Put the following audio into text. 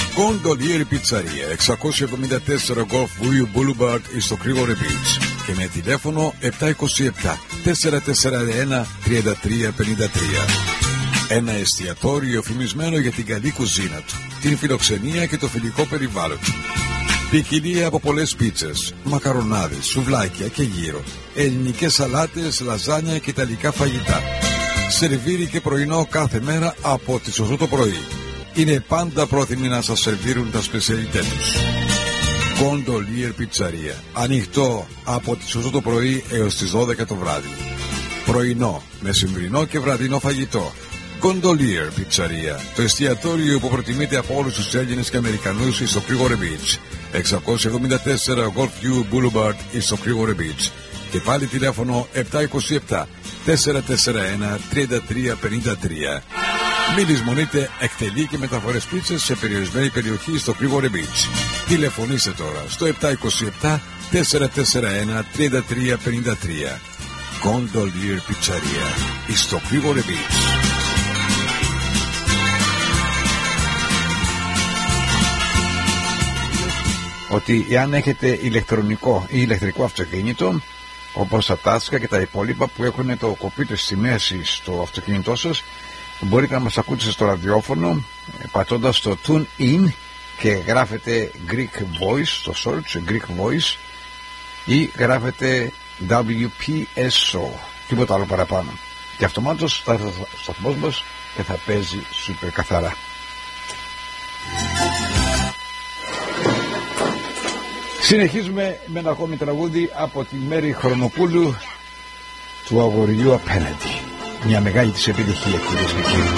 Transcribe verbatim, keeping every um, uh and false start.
Gondolieri Pizzeria, εξακόσια εβδομήντα τέσσερα Golf View Boulevard στο Κρίγορε Beach και με τηλέφωνο επτά είκοσι επτά τετρακόσια σαράντα ένα τριάντα τρία πενήντα τρία. Ένα εστιατόριο φημισμένο για την καλή κουζίνα του, την φιλοξενία και το φιλικό περιβάλλον του. Ποικιλία από πολλές πίτσες, μακαρονάδες, σουβλάκια και γύρο, ελληνικές σαλάτες, λαζάνια και ιταλικά φαγητά. Σερβίρι και πρωινό κάθε μέρα από τις οκτώ το πρωί. Είναι πάντα πρόθυμοι να σας σερβίρουν τα σπεσιαλιτέ τους. Gondolier Pizzeria. Ανοιχτό από τις οκτώ το πρωί έως τις δώδεκα το βράδυ. Πρωινό, μεσημβρινό και βραδινό φαγητό. Gondolier Pizzeria. Το εστιατόριο που προτιμείται από όλους τους Έλληνες και Αμερικανούς στο Κρίγορε Beach. εξακόσια εβδομήντα τέσσερα Golf View Boulevard στο Κρίγορε Beach. Και πάλι τηλέφωνο επτά είκοσι επτά τετρακόσια σαράντα ένα τριάντα τρία πενήντα τρία. Μην λησμονείτε, εκτελεί και μεταφορές πίτσες σε περιορισμένη περιοχή στο Κρίγορε Beach. Τηλεφωνήστε τώρα στο επτά είκοσι επτά τετρακόσια σαράντα ένα τριάντα τρία πενήντα τρία. Gondolier Pizzeria στο Κρίγορε Beach. Ότι εάν έχετε ηλεκτρονικό ή ηλεκτρικό αυτοκίνητο, όπως τα τάσκα και τα υπόλοιπα που έχουν το κομπιούτερ στη μέση στο αυτοκίνητό σας, μπορείτε να μας ακούτε στο ραδιόφωνο πατώντας το Tune In και γράφετε Greek Voice στο search, Greek Voice, ή γράφετε ντάμπλιου πι ες ο, τίποτα άλλο παραπάνω, και αυτομάτως θα έρθει ο σταθμός μας και θα παίζει σούπερ καθαρά. Συνεχίζουμε με ένα ακόμη τραγούδι από τη Μέρη Χρονοπούλου, του αγοριού απέναντι. Μια μεγάλη της επιτυχία, κυρίες και κύριοι.